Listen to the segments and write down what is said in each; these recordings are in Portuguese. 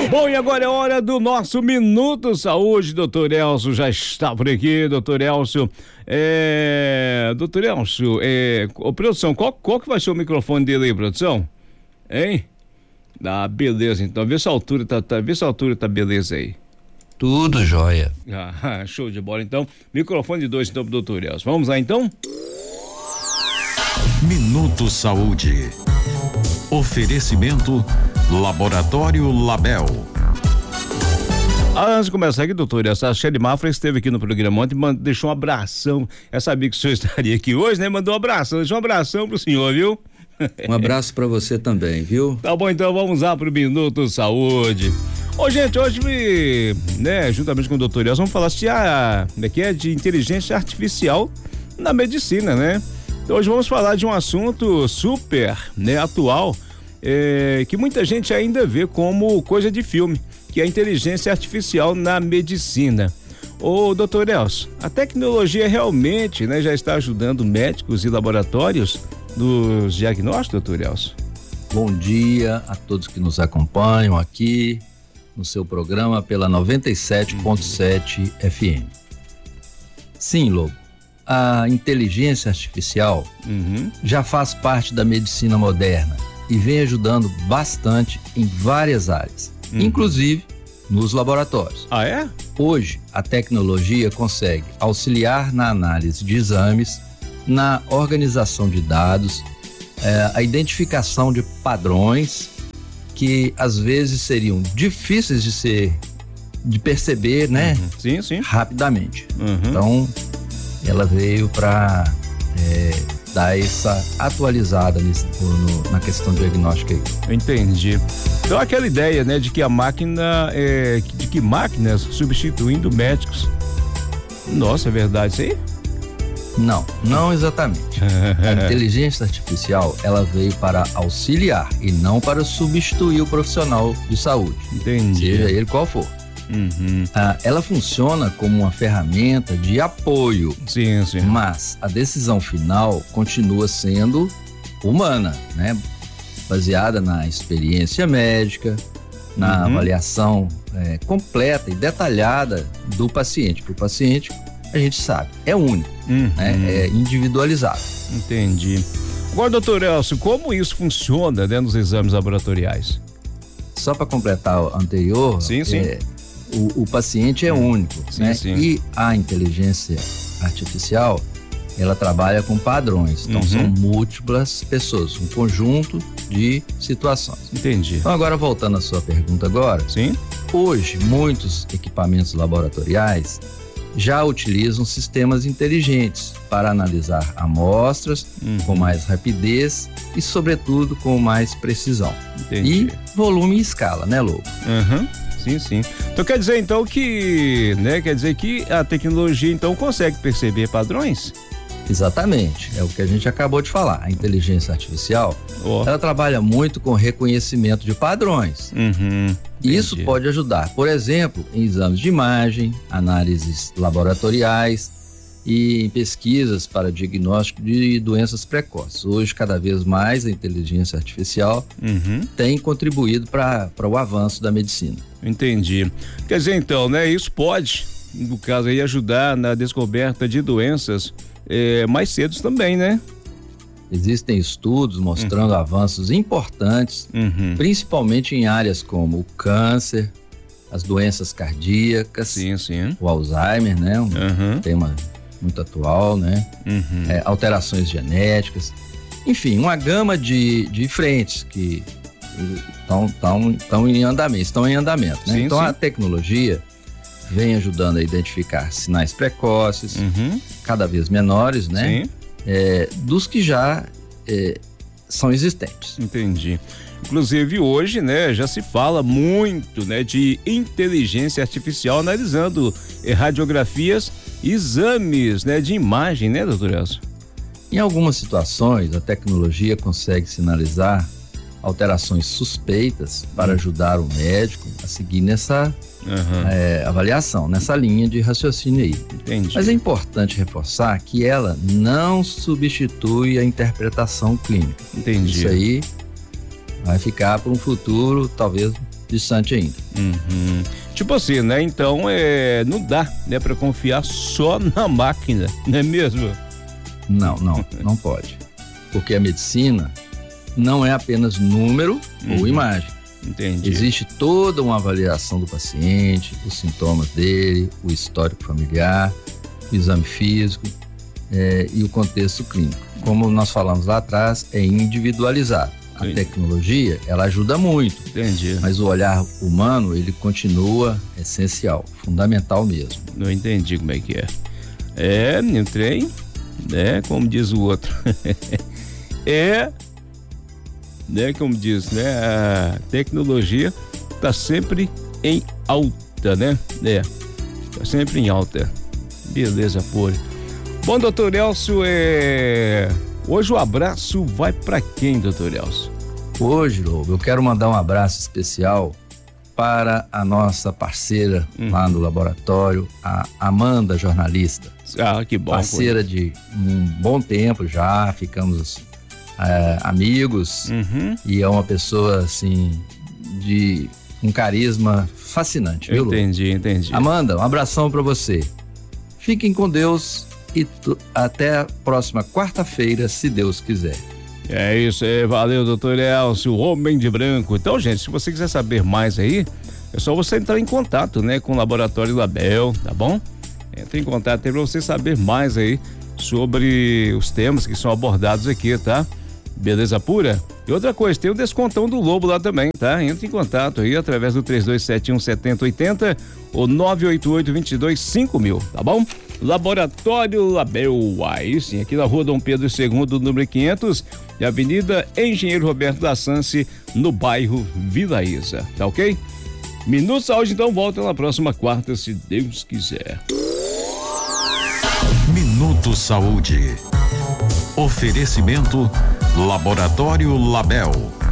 Bom, e agora é hora do nosso Minuto Saúde. Doutor Elcio já está por aqui. Doutor Elcio, produção, qual que vai ser o microfone dele aí, produção? Hein? Ah, beleza, então. Vê se a altura tá beleza aí. Tudo jóia. Ah, show de bola, então. Microfone de 2, então, pro doutor Elcio. Vamos lá, então? Minuto Saúde. Oferecimento Laboratório Label. Antes de começar aqui, doutor, essa Shelly Mafra esteve aqui no programa ontem e deixou um abração. Eu sabia que o senhor estaria aqui hoje, né? Mandou um abração, deixou um abração pro senhor, viu? Um abraço pra você também, viu? Tá bom, então vamos lá pro Minuto Saúde. Ô, gente, hoje, né, juntamente com o doutor Elcio, vamos falar de inteligência artificial na medicina, né? Então, hoje vamos falar de um assunto super, né, atual, que muita gente ainda vê como coisa de filme, que é a inteligência artificial na medicina. Ô, doutor Elcio, a tecnologia realmente, né, já está ajudando médicos e laboratórios nos diagnósticos, doutor Elcio? Bom dia a todos que nos acompanham aqui no seu programa pela 97.7 FM. Sim, Lobo, a inteligência artificial já faz parte da medicina moderna e vem ajudando bastante em várias áreas, inclusive nos laboratórios. Ah, é? Hoje, a tecnologia consegue auxiliar na análise de exames, na organização de dados, a identificação de padrões que às vezes seriam difíceis de perceber, né? Sim, sim. Rapidamente. Então, ela veio para dar essa atualizada na questão diagnóstica aí. Eu entendi. Então, aquela ideia, né, de que máquinas substituindo médicos. Nossa, é verdade isso aí? Não exatamente. A inteligência artificial, ela veio para auxiliar e não para substituir o profissional de saúde. Entendi. Seja ele qual for. Ela funciona como uma ferramenta de apoio. Sim, sim. Mas a decisão final continua sendo humana, né? Baseada na experiência médica, na avaliação completa e detalhada do paciente. Porque o paciente, a gente sabe, é único, né? É individualizado. Entendi. Agora, doutor Elcio, como isso funciona, né, nos exames laboratoriais? Só para completar o anterior, sim. O paciente é único, sim, né? Sim. E a inteligência artificial, ela trabalha com padrões, então são múltiplas pessoas, um conjunto de situações. Entendi. Então, agora voltando à sua pergunta agora. Sim. Hoje, muitos equipamentos laboratoriais já utilizam sistemas inteligentes para analisar amostras com mais rapidez e, sobretudo, com mais precisão. Entendi. E volume e escala, né, Lobo? Sim. Então quer dizer então que, né, a tecnologia então consegue perceber padrões? Exatamente, é o que a gente acabou de falar. A inteligência artificial, ela trabalha muito com reconhecimento de padrões. Isso pode ajudar, por exemplo, em exames de imagem, análises laboratoriais e em pesquisas para diagnóstico de doenças precoces. Hoje, cada vez mais, a inteligência artificial tem contribuído para o avanço da medicina. Entendi. Quer dizer, então, né, isso pode, no caso aí, ajudar na descoberta de doenças mais cedo também, né? Existem estudos mostrando avanços importantes, principalmente em áreas como o câncer, as doenças cardíacas, o Alzheimer, né? Um tema muito atual, né? Alterações genéticas, enfim, uma gama de frentes que estão em andamento, né? Então a tecnologia vem ajudando a identificar sinais precoces, cada vez menores, né? Dos que já são existentes. Entendi. Inclusive hoje, né, já se fala muito, né, de inteligência artificial analisando radiografias, exames, né, de imagem, né, doutor Elcio? Em algumas situações, a tecnologia consegue sinalizar alterações suspeitas para ajudar o médico a seguir nessa avaliação, nessa linha de raciocínio aí. Entendi. Mas é importante reforçar que ela não substitui a interpretação clínica. Entendi. Isso aí vai ficar para um futuro talvez distante ainda. Tipo assim, né? Então, não dá, né, para confiar só na máquina, não é mesmo? Não pode. Porque a medicina não é apenas número ou imagem. Entendi. Existe toda uma avaliação do paciente, os sintomas dele, o histórico familiar, o exame físico e o contexto clínico. Como nós falamos lá atrás, é individualizado. A tecnologia, ela ajuda muito. Entendi. Mas o olhar humano, ele continua essencial, fundamental mesmo. Não entendi como é que é. Menino, trem, né? Como diz o outro. Né? Como diz, né? A tecnologia tá sempre em alta, né? Tá sempre em alta. Beleza, pô. Bom, doutor Elcio, hoje o abraço vai para quem, doutor Elcio? Hoje, Lobo, eu quero mandar um abraço especial para a nossa parceira lá no laboratório, a Amanda, jornalista. Ah, que bom. Parceira de um bom tempo já, ficamos amigos, e é uma pessoa, assim, de um carisma fascinante, viu, Lobo? Entendi. Amanda, um abração para você. Fiquem com Deus. E até a próxima quarta-feira, se Deus quiser. É isso aí, valeu, doutor Elcio, o Homem de Branco. Então, gente, se você quiser saber mais aí, é só você entrar em contato, né, com o Laboratório Label, tá bom? Entre em contato aí pra você saber mais aí sobre os temas que são abordados aqui, tá? Beleza pura? E outra coisa, tem o descontão do Lobo lá também, tá? Entre em contato aí através do 3271-7080 ou 988-22-5000, tá bom? Laboratório Label, aí sim, aqui na rua Dom Pedro II, número 500, e Avenida Engenheiro Roberto da Sance, no bairro Vila Isa, tá ok? Minuto Saúde, então, volta na próxima quarta, se Deus quiser. Minuto Saúde. Oferecimento Laboratório Label.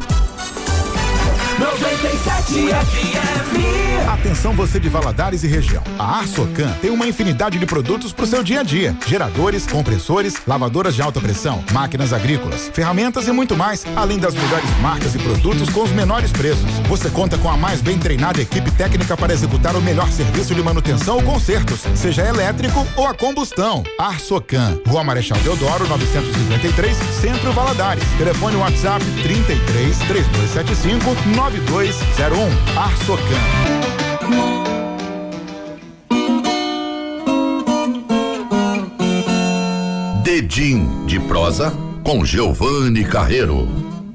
97 FM. Atenção você de Valadares e região. A Arsocan tem uma infinidade de produtos para o seu dia a dia. Geradores, compressores, lavadoras de alta pressão, máquinas agrícolas, ferramentas e muito mais, além das melhores marcas e produtos com os menores preços. Você conta com a mais bem treinada equipe técnica para executar o melhor serviço de manutenção ou consertos, seja elétrico ou a combustão. Arsocan, Rua Marechal Deodoro, 953, Centro Valadares. Telefone WhatsApp 33 3275 9201. Arsocan. Dedim de prosa com Giovanni Carreiro.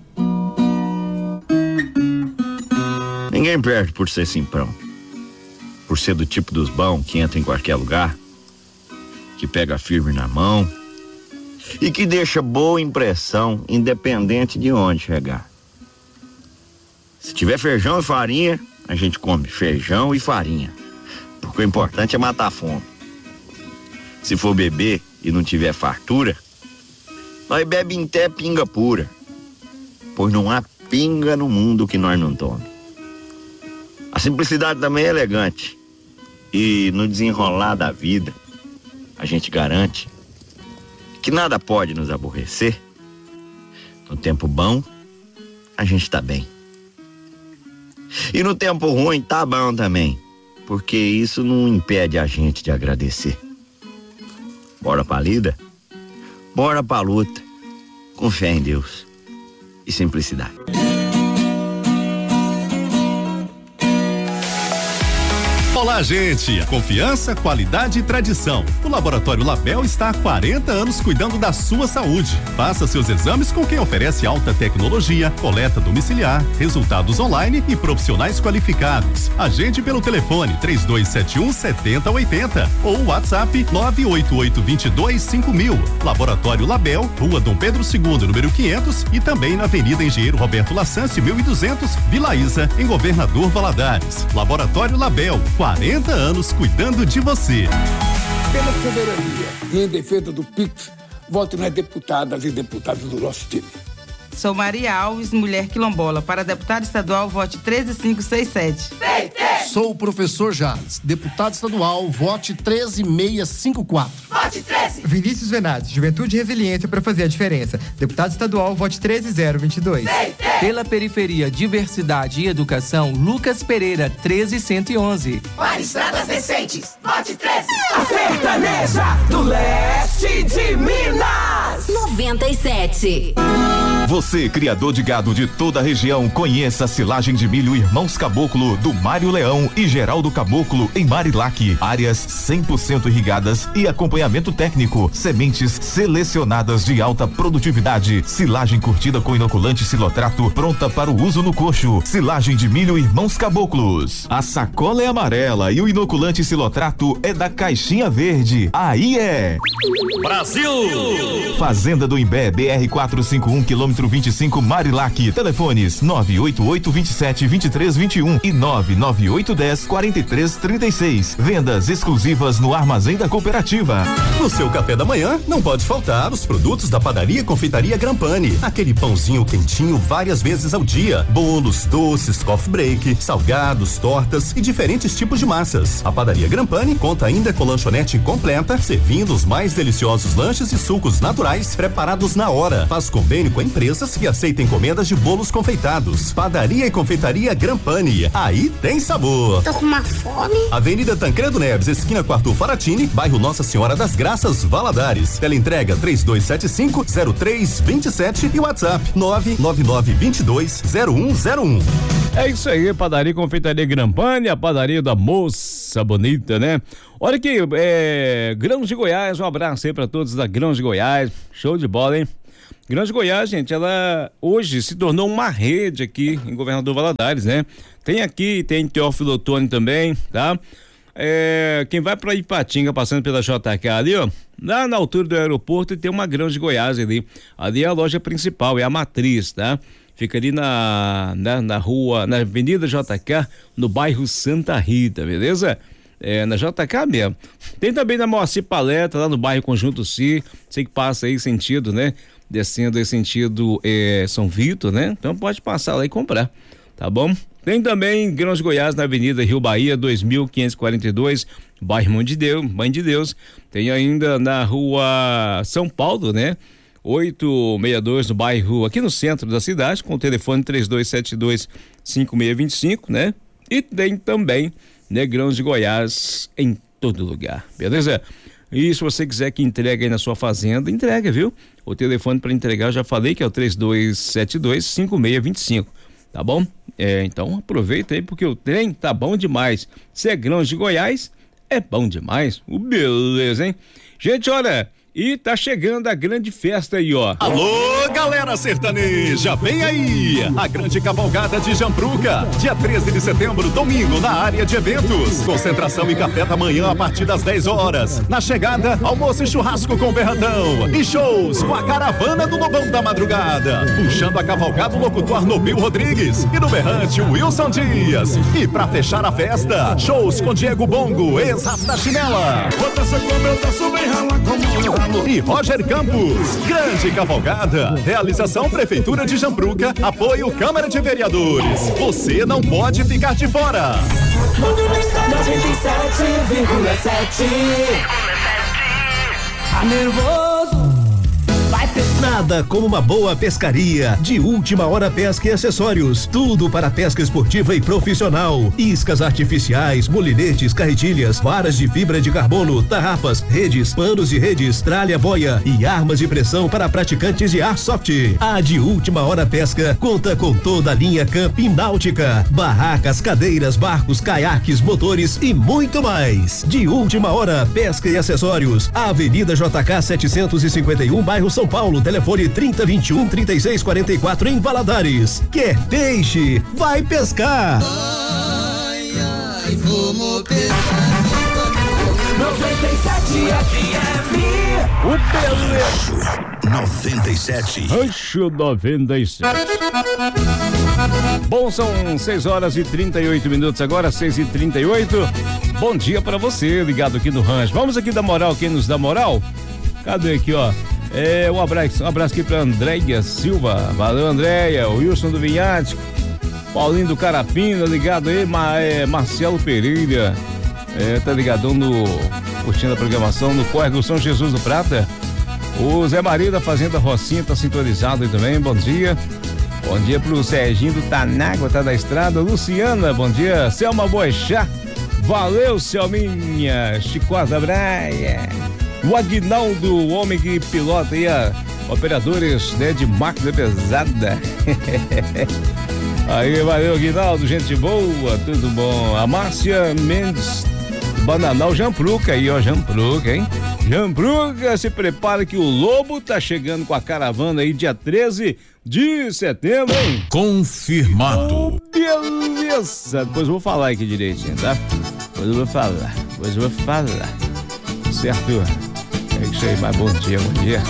Ninguém perde por ser simprão, por ser do tipo dos bons que entra em qualquer lugar, que pega firme na mão e que deixa boa impressão independente de onde chegar. Se tiver feijão e farinha, a gente come feijão e farinha, porque o importante é matar a fome. Se for beber e não tiver fartura, nós bebe em até pinga pura, pois não há pinga no mundo que nós não tome. A simplicidade também é elegante, e no desenrolar da vida, a gente garante que nada pode nos aborrecer. No tempo bom, a gente tá bem. E no tempo ruim tá bom também, porque isso não impede a gente de agradecer. Bora pra lida? Bora pra luta, com fé em Deus e simplicidade. Olá, gente! Confiança, qualidade e tradição. O Laboratório Label está há 40 anos cuidando da sua saúde. Faça seus exames com quem oferece alta tecnologia, coleta domiciliar, resultados online e profissionais qualificados. Agende pelo telefone 3271-7080 ou WhatsApp 988225000. Laboratório Label, Rua Dom Pedro II, número 500 e também na Avenida Engenheiro Roberto Lassance, 1200, Vila Isa, em Governador Valadares. Laboratório Label, 40 anos cuidando de você. Pela soberania e em defesa do PIX, voto nas deputadas e deputados do nosso time. Sou Maria Alves, mulher quilombola. Para deputada estadual, vote 13567. PT! Sou o professor Jales, deputado estadual, vote 13654. Vote 13. Vinícius Venati, Juventude e Resiliência para fazer a diferença. Deputado estadual, vote 13022. Pela periferia, diversidade e educação, Lucas Pereira, 13111. Para estradas decentes, vote 13. A sertaneja do leste de Minas. 97. Você, criador de gado de toda a região, conheça a silagem de milho Irmãos Caboclo, do Mário Leão e Geraldo Caboclo, em Marilac. Áreas 100% irrigadas e acompanhamento técnico. Sementes selecionadas de alta produtividade. Silagem curtida com inoculante Silotrato, pronta para o uso no coxo. Silagem de milho Irmãos Caboclos. A sacola é amarela e o inoculante Silotrato é da caixinha verde. Aí é Brasil! Fazenda do Imbé, BR 451, quilômetro 25, Marilac. Telefones 988 27 23 21 e 99810 43 36. Vendas exclusivas no Armazém da Cooperativa. No seu café da manhã, não pode faltar os produtos da Padaria e Confeitaria Grampani. Aquele pãozinho quentinho várias vezes ao dia. Bolos, doces, coffee break, salgados, tortas e diferentes tipos de massas. A Padaria Grampani conta ainda com lanchonete completa, servindo os mais deliciosos lanches e sucos naturais preparados na hora. Faz convênio com empresas que aceitam encomendas de bolos confeitados. Padaria e Confeitaria Grampani. Aí tem sabor. Tô com uma fome. Avenida Tancredo Neves, esquina com Arthur Faratini, bairro Nossa Senhora das Graças, Valadares. Teleentrega 3275-0327 e WhatsApp 999220101. É isso aí, Padaria e Confeitaria Grampani, a padaria da moça bonita, né? Olha aqui, Grãos de Goiás, um abraço aí pra todos da Grãos de Goiás, show de bola, hein? Grãos de Goiás, gente, ela hoje se tornou uma rede aqui em Governador Valadares, né? Tem Teófilo Otoni também, tá? Quem vai pra Ipatinga, passando pela JK ali, ó, lá na altura do aeroporto, tem uma Grãos de Goiás ali. Ali é a loja principal, é a matriz, tá? Fica ali na rua, na Avenida JK, no bairro Santa Rita, beleza? Na JK mesmo. Tem também na Moacir Paleta, lá no bairro Conjunto Si, sei que passa aí sentido, né? Descendo em sentido São Vitor, né? Então pode passar lá e comprar, tá bom? Tem também Grãos de Goiás na Avenida Rio Bahia, 2542, bairro Mãe de Deus. Tem ainda na rua São Paulo, né? 862 no bairro, aqui no centro da cidade, com o telefone 3272-5625, né? E tem também, né, Grãos de Goiás em todo lugar, beleza? E se você quiser que entregue aí na sua fazenda, entrega, viu? O telefone para entregar eu já falei que é o 3272-5625, tá bom? Então aproveita aí porque o trem tá bom demais. Se é Grãos de Goiás, é bom demais. Beleza, hein? Gente, olha, e tá chegando a grande festa aí, ó. Alô, galera sertaneja, vem aí! A grande cavalgada de Jampruca, dia 13 de setembro, domingo, na área de eventos. Concentração e café da manhã a partir das 10 horas. Na chegada, almoço e churrasco com Berratão. E shows com a caravana do Lobão da Madrugada. Puxando a cavalgada, o locutor Nobel Rodrigues. E no berrante, o Wilson Dias. E pra fechar a festa, shows com Diego Bongo, ex-Rap da Chinela. E Roger Campos. Grande cavalgada. Realização Prefeitura de Jampruca. Apoio Câmara de Vereadores. Você não pode ficar de fora. 97,7. Tá nervoso? Nada como uma boa pescaria. De Última Hora Pesca e Acessórios. Tudo para pesca esportiva e profissional. Iscas artificiais, molinetes, carretilhas, varas de fibra de carbono, tarrafas, redes, panos de redes, tralha boia e armas de pressão para praticantes de airsoft. A De Última Hora Pesca conta com toda a linha camping náutica, barracas, cadeiras, barcos, caiaques, motores e muito mais. De Última Hora Pesca e Acessórios. Avenida JK 751, bairro São Paulo, telefone 3021-3644 em Valadares. Quer peixe? Vai pescar! Ai, ai, vamos pescar. 97 FM. O Beleza. 97. Rancho 97. Bom, são 6 horas e 38 minutos agora, 6h38. Bom dia pra você, ligado aqui no Rancho. Vamos aqui dar moral, quem nos dá moral? Cadê aqui, ó? Um abraço aqui pra Andréia Silva. Valeu, Andréia. O Wilson do Vinhático. Paulinho do Carapina, ligado aí, Marcelo Pereira, tá ligadão curtindo a programação no Córrego São Jesus do Prata. O Zé Maria da Fazenda Rocinha tá sintonizado aí também, bom dia. Bom dia pro Serginho do Tanágua, tá da estrada. Luciana, bom dia. Selma Boixá, valeu, Selminha. Chicó da Braia. O Aguinaldo, o homem que pilota aí operadores, né, de máquina pesada. Aí, valeu, Aguinaldo, gente boa, tudo bom. A Márcia Mendes, Bananal, Jampruca aí, ó, Jampruca, hein? Jampruca, se prepara que o Lobo tá chegando com a caravana aí dia 13 de setembro, hein? Confirmado. Oh, beleza. Depois eu vou falar aqui direitinho, tá? Depois eu vou falar. Certo? É isso aí, mas bom dia.